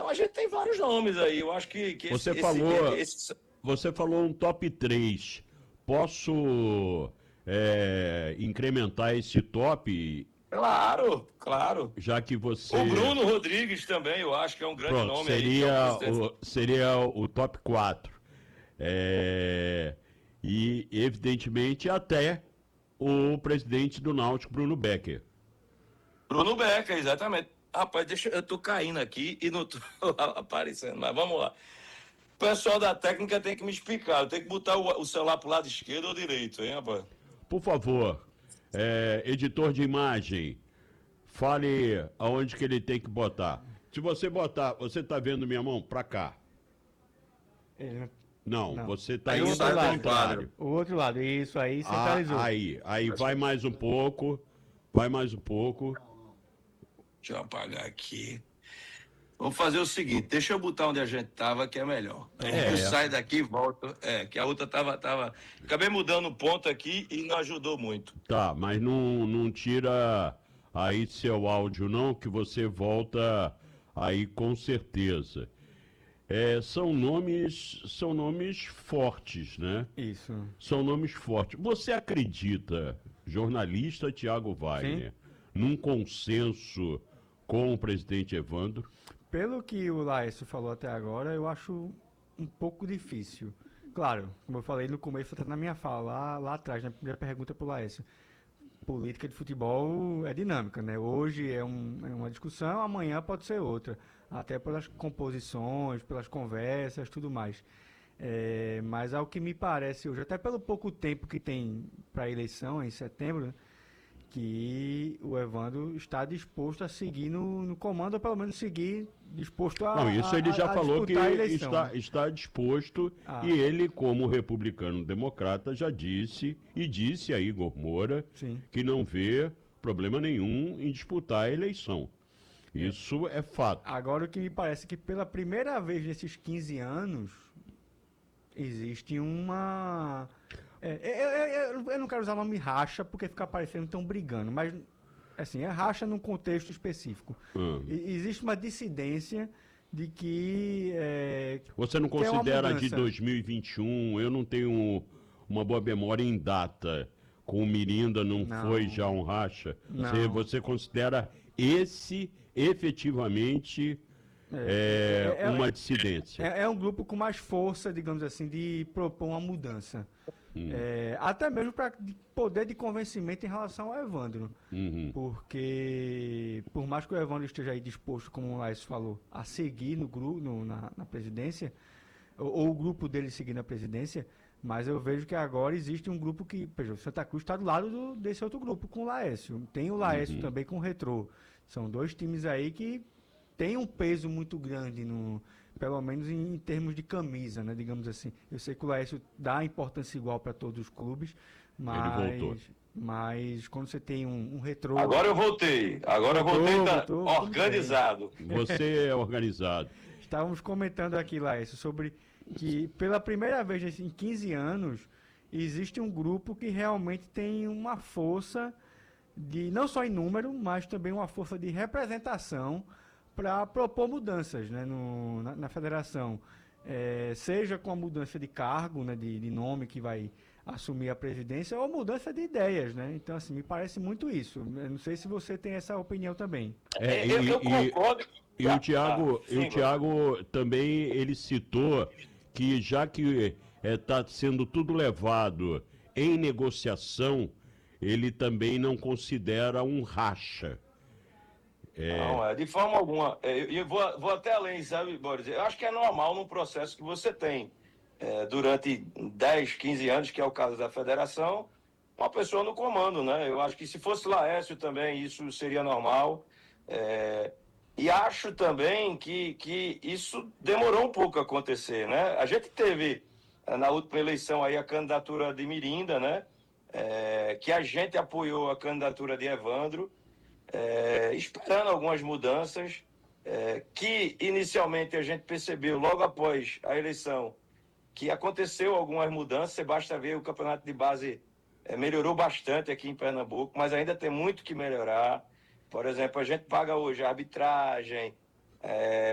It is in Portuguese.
Então a gente tem vários nomes aí. Eu acho que Você falou um top 3. Posso incrementar esse top, Claro, claro. já que O você... Bruno Rodrigues também, eu acho que é um grande Pronto, nome aí, que é o presidente. seria o top 4. E, evidentemente, até o presidente do Náutico, Bruno Becker. Bruno Becker, exatamente. Rapaz, eu tô caindo aqui e não tô aparecendo, mas vamos lá. O pessoal da técnica tem que me explicar. Eu tenho que botar o celular pro lado esquerdo ou direito, hein, rapaz? Por favor, editor de imagem, fale aonde que ele tem que botar. Se você botar, você tá vendo minha mão? Pra cá. Não, Não. você tá Aí indo sai ao do contrário. O outro lado, isso aí, centralizou. Aí, vai mais um pouco, vai mais um pouco. Deixa eu apagar aqui. Vamos fazer o seguinte, deixa eu botar onde a gente tava, que é melhor. Eu saio daqui e volto. Que a outra tava... Acabei mudando o ponto aqui e não ajudou muito. Tá, mas não tira aí seu áudio não, que você volta aí com certeza. São nomes fortes, né? Isso. São nomes fortes. Você acredita, jornalista Tiago Wagner, num consenso com o presidente Evandro? Pelo que o Laércio falou até agora, eu acho um pouco difícil. Claro, como eu falei no começo, até na minha fala, lá atrás, na primeira pergunta para o Laércio. Política de futebol é dinâmica, né? Hoje é uma discussão, amanhã pode ser outra. Até pelas composições, pelas conversas, tudo mais. Mas ao que me parece hoje, até pelo pouco tempo que tem para a eleição, em setembro, né, que o Evandro está disposto a seguir no comando, ou pelo menos seguir disposto a Não, isso ele já falou que disputar a eleição. está disposto, e ele, como republicano democrata, já disse, e disse a Igor Moura, que não vê problema nenhum em disputar a eleição. Isso é fato. Agora, o que me parece é que pela primeira vez nesses 15 anos, existe uma... eu não quero usar o nome racha, porque fica parecendo que estão brigando, mas, assim, é racha num contexto específico. Existe uma dissidência de que... Você não considera de 2021, eu não tenho uma boa memória em data, com o Mirinda não foi já um racha? Você considera esse efetivamente uma dissidência? É um grupo com mais força, digamos assim, de propor uma mudança. Até mesmo para poder de convencimento em relação ao Evandro. Porque, por mais que o Evandro esteja aí disposto, como o Laércio falou, a seguir no grupo, na presidência, ou o grupo dele seguir na presidência, mas eu vejo que agora existe um grupo que, por exemplo, Santa Cruz está do lado desse outro grupo com o Laércio. Tem o Laércio também com o Retrô. São dois times aí que têm um peso muito grande, pelo menos em termos de camisa, né, digamos assim. Eu sei que o Laércio dá importância igual para todos os clubes, mas quando você tem um Retrô... Agora eu voltei. Organizado. Você é organizado. Estávamos comentando aqui, Laércio, sobre que pela primeira vez em 15 anos existe um grupo que realmente tem uma força não só em número, mas também uma força de representação para propor mudanças, né, na federação. Seja com a mudança de cargo, né, de nome que vai assumir a presidência, ou mudança de ideias, né? Então, assim, me parece muito isso. Eu não sei se você tem essa opinião também. Eu concordo. E o Thiago também, ele citou que já que está sendo tudo levado em negociação, ele também não considera um racha. Não, de forma alguma. Eu vou até além, sabe, Boris? Eu acho que é normal num processo que você tem durante 10, 15 anos, que é o caso da federação, uma pessoa no comando, né? Eu acho que se fosse Laércio também, isso seria normal. E acho também que isso demorou um pouco a acontecer, né? A gente teve, na última eleição, aí a candidatura de Mirinda, né? Que a gente apoiou a candidatura de Evandro, esperando algumas mudanças, que inicialmente a gente percebeu logo após a eleição que aconteceu algumas mudanças. Basta ver, o campeonato de base melhorou bastante aqui em Pernambuco, mas ainda tem muito que melhorar. Por exemplo, a gente paga hoje a arbitragem,